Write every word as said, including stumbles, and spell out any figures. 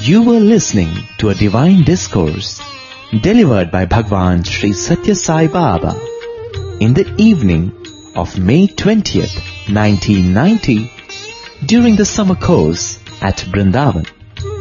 You were listening to a divine discourse delivered by Bhagwan Sri Satya Sai Baba in the evening of May twentieth, nineteen ninety, during the summer course at Vrindavan.